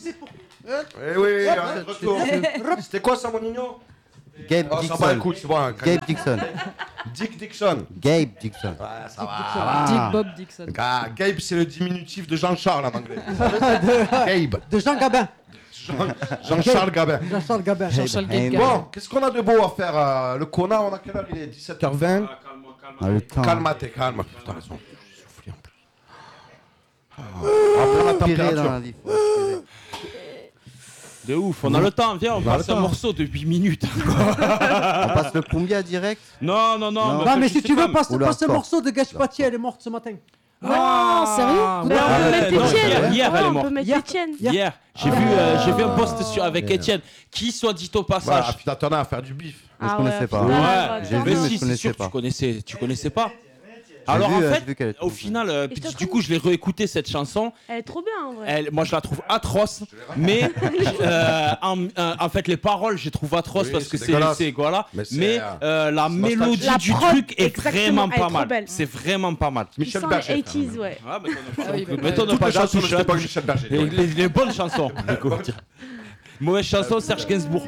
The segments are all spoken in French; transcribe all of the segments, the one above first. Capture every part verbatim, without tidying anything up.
sais pour... Eh oui, un retour. C'était quoi ça, mon nino? Gabe Oh, ça Dixon. va, écoute, c'est bon, hein, Gabe Dixon. Dick Dixon. Gabe Dixon. Ouais, ça va. Ah. Dick Bob Dixon. Ah, Gabe, c'est le diminutif de Jean-Charles en anglais. Gabe. De Jean Gabin. Jean- Jean-Charles Gabin. Jean-Charles Gabin. Jean-Charles Hey, Gabin. Bon, qu'est-ce qu'on a de beau à faire euh, le Kona, on a quelle heure? Il est dix-sept heures vingt. Ah, le temps. Calme-toi, calme. Putain, raison. J'ai soufflé en plus. Ah, après la Respirer dans température. la vie, faut respirer. De ouf, on a le temps, viens, on On a passe le un temps. morceau de huit minutes. On passe le cumbia direct. Non, non, non. Non. Non, mais je si sais tu pas, veux, passe, Oula, passe le sport. morceau de Gashpati, elle est morte ce matin. Non, sérieux Ah, Mais ouais, on peut mettre non, Étienne. Hier, hier, Ouais, elle est on morte. peut mettre Hier. Étienne. Hier, j'ai Ah. vu, euh, j'ai vu un post sur, avec Merde. Étienne qui, soit dit au Voilà, passage. puis t'attendais à faire du bif. Mais je Ah connaissais ouais, pas. putain, Ouais, attends. j'ai vu, mais mais si, je c'est connaissais sûr que pas. tu connaissais, tu connaissais pas. J'ai Alors vu, en euh, fait, j'ai vu qu'elle était au trop final, euh, Et je petit- te du trouve- coup, je l'ai réécouté cette chanson. Elle est trop bien en vrai. Elle, moi, je la trouve atroce, mais euh, en, euh, en fait, les paroles, je les trouve atroces Oui, parce que c'est c'est, dégueulasse. c'est voilà. Mais c'est, Mais euh, euh, la c'est mélodie nostalgique. La du prod, truc est exactement, vraiment elle est pas trop mal. belle. C'est vraiment pas mal. Tu Michel sens Berger. les eighties, ouais. Ah, mais Ah oui, bah, mais toi, bah, ne pas Toutes les chansons, toucher je la pas touche. Michel Berger. Les, les- les bonnes chansons. écoute. Mauvaise chanson, Serge Gainsbourg.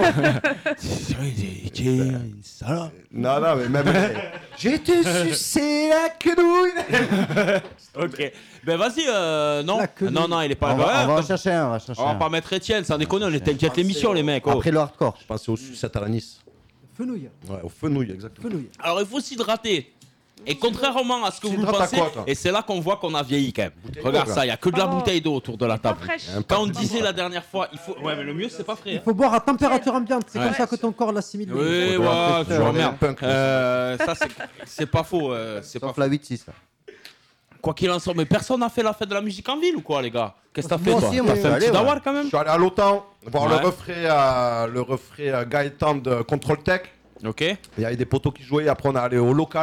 C'est vrai, c'est une salope. Non, non, mais même. J'ai été sucé la quenouille. Ok. Ben vas-y, euh, non. La quenouille. Non, non, il est pas. On va, on va Ouais, en chercher un, on va chercher on va un. pas mettre Étienne, sans déconner, on était inquiète l'émission, les mecs. oh. Après le hardcore. Je pensais au sucette à la Nice. Fenouille. Ouais, au fenouil, exactement. Fenouille. Alors il faut s'hydrater. Et contrairement à ce que vous T'hydrates à pensez, quoi, toi et c'est là qu'on voit qu'on a vieilli quand même. Bouteille Regarde d'eau, ça, il y a que de la Oh. bouteille d'eau autour de la Pas table. fraîche. Un Quand on peu- disait la dernière fois, il faut. Ouais, mais le mieux c'est pas frais. Il hein. faut boire à température ambiante, c'est Ouais. comme ça que ton corps l'assimile. Oui, Faut ouais, boire tu un peu, vois, on est merde. un punk, Euh, ça c'est, c'est pas faux, euh, c'est pas Sauf faux. la huit six. Quoi qu'il en soit, mais personne n'a fait la fête de la musique en ville ou quoi, les gars? Qu'est-ce que t'as fait Moi toi? aussi, moi, T'as je fait suis un allé, petit ouais. dawar quand Je même? suis allé à l'OTAN voir Ouais. le refrain, euh, le refrain euh, Gaëtan de Control Tech. Ok. Il y avait des poteaux qui jouaient. Après, on est allé au local.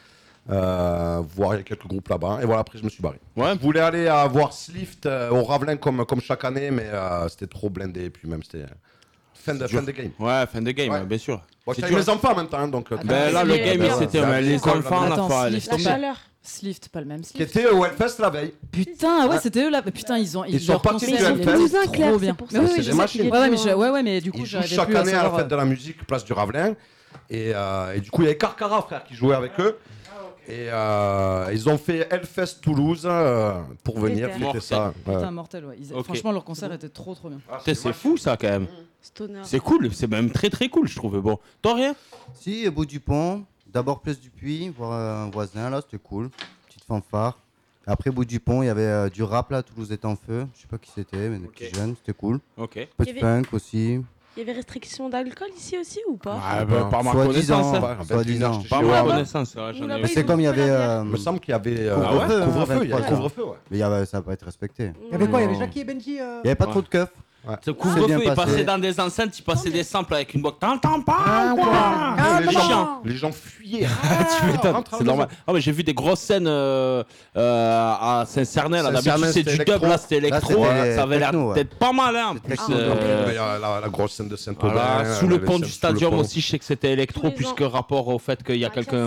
Euh, voir il y a quelques groupes là-bas. Et voilà, après, je me suis barré. Ouais. Je voulais aller à voir Slift euh, au Ravelin comme, comme chaque année, mais euh, c'était trop blindé. Et puis même, c'était fin de, fin de game. Ouais, fin de game, Ouais. bien sûr. Bon, C'est j'avais dur. mes enfants en même temps. hein, Donc, euh, Ben là, le Mais- game, mais- c'était mais- mais les Attends, enfants, Attends, la fois, Slift, laisse La tomber. chaleur. Slift, pas le même qui Slift. était au Hellfest la veille. Putain, ouais, c'était eux là. Mais putain, ils ont. Ils sont leur partis concert, du il Hellfest. était Cousin, trop Claire, bien. c'est pour Mais ça. oui, C'est je des sais. machines. Ouais, ouais, mais je- ouais, ouais, mais du coup, Ils jouent j'arrivais chaque plus à année à la savoir. fête de la musique, place du Ravelin. Et, euh, et du coup, il y avait Carcara, frère, qui jouait avec eux. Et euh, ils ont fait Hellfest Toulouse euh, pour venir Super. fêter ça. Ouais. Putain, mortel, ouais. Ils- Ok. Franchement, leur concert était trop trop bien. Putain, c'est fou ça quand même. Stoner. C'est cool, c'est même très très cool, je trouve. Bon, toi rien? Si, au bout du pont, d'abord Place du Puy, voir un voisin là, c'était cool. Petite fanfare. Après, au bout du pont, il y avait euh, du rap là, Toulouse est en feu. Je sais pas qui c'était, mais des Ok. petits jeunes, c'était cool. Ok. Petit Il y avait- punk aussi. Il y avait restriction d'alcool ici aussi ou pas? Ah, bah, par ma Soit connaissance. disant, hein. Ouais, soit ben, disant. j'étais Par chez ma moi. connaissance, ouais, j'en Nous, ai là-bas, eu. Mais ils c'est ont comme il y coupé avait. la bière. euh, Il me semble qu'il y avait euh, Couvre-feu, ouais, hein, couvre-feu, il y a vingt-trois. couvre-feu, ouais. Mais il y avait, ça va pas être respecté. Il y avait quoi? Il y avait Non. Jackie et Benji. euh, Il y avait pas Ouais. trop de keufs. Ce C'est couvre-feu, bien il passé. passait dans des enceintes, il passait des samples avec une boîte. T'entends pas quoi Ah, C'est les, chiant. gens, les gens fuyaient. Tu m'étonnes, rentre à c'est la normal. Ah, mais j'ai vu des grosses scènes euh, euh, à Saint-Cernin. là. D'habitude, Saint-Cernin, c'est du c'était dub, électro. là, c'était électro. c'était Ça avait l'air techno, ouais. d'être pas mal, hein. en plus, techno, euh, donc, Il y a la, la grosse scène de Saint-Aubin. voilà, sous le les pont scènes du sous le stadium pont. aussi, je sais que c'était électro, Tous les plus ans. que rapport au fait qu'il y a Ah, quelqu'un.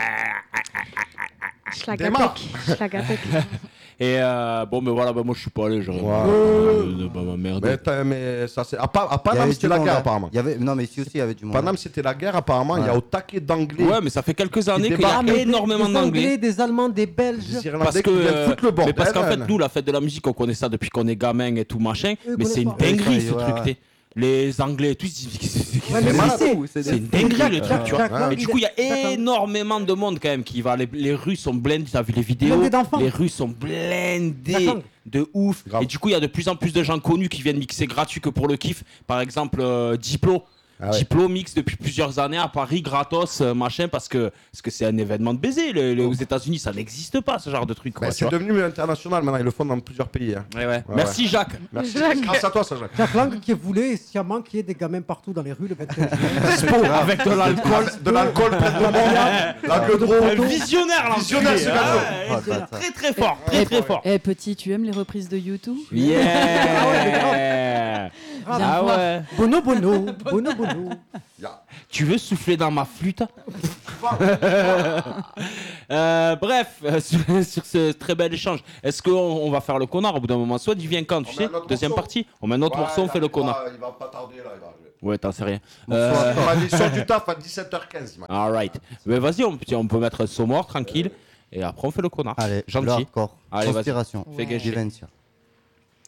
Ouais. Démarre. Schlagapec. Schlagapec. Et euh, bon, mais voilà, bah, moi je suis pas allé, j'aurais Ouais. euh, bah, ma merde. Mais, t'as- mais ça c'est. À, Pa- à Il y Paname, avait c'était du la monde, guerre hein. apparemment. Il y avait... Non, mais ici aussi, il y avait du monde. Paname, c'était la guerre apparemment. Il y a Ouais. au taquet d'anglais. Ouais, mais ça fait quelques années qu'il y a débarquent. Ah, mais énormément des d'anglais. Anglais, des Allemands, des Belges. Des Irlandais Parce que, qui viennent euh, foutre le mais bordel. parce qu'en fait, hein. nous, la fête de la musique, on connaît ça depuis qu'on est gamin et tout machin. Eux Mais c'est une connaissent pas. dinguerie ce Ouais, truc. ouais. t'es- Les Anglais et tout, ils se disent, Ouais, mais c'est malade. malade. c'est- C'est une dinguerie le truc, tu vois. Jack Lang, Et du il coup, il y a Jack Lang. énormément de monde quand même qui va. Les, les rues sont blindées, t'as vu les vidéos. Blindées d'enfants. Les rues sont Jack blindées Lang. de ouf. Grave. Et du coup, il y a de plus en plus de gens connus qui viennent mixer gratuit que pour le kiff. Par exemple, euh, Diplo. Ah ouais. Diplo mixe depuis plusieurs années à Paris, gratos, euh, machin, parce que parce que c'est un événement de baiser. Le- le- aux États-Unis, ça n'existe pas ce genre de truc. quoi, Bah, tu c'est vois. devenu international maintenant. Ils le font dans plusieurs pays. hein. Ouais, ouais. Ouais, Merci Jacques. Merci. Jacques. Grâce à toi, ça, Jacques. Jack Lang qui voulait sciemment qu'il y ait des gamins partout dans les rues le vingt et un juillet. Avec de l'alcool. De l'alcool, plein de bonbons, la queue de Un roue. visionnaire, là. Visionnaire, ce gars-là. Oh, Ouais, bâtard. Très très fort, très très fort. Eh petit, tu aimes les reprises de YouTube? Yeah. Ah ouais. Bono, Bono, Bono, Bono. Tu veux souffler dans ma flûte? Euh, bref, euh, sur, sur ce très bel échange, est-ce qu'on on va faire le connard au bout d'un moment? Soit il vient quand, tu On met sais, un autre deuxième morceau. partie, on met un autre Ouais, morceau, on il fait le arrivera, connard. Il va pas tarder là, il va arriver. Ouais, t'en sais rien. Morceau Euh, à part. On m'a dit sur du taf à dix-sept heures quinze. il m'a dit. Alright. Mais vas-y, on, peut- on peut mettre un saut mort, tranquille, et après on fait le connard. Allez, Gentil. le hardcore. Allez, vas-y. Conspiration. Fais gâcher. Vivencia.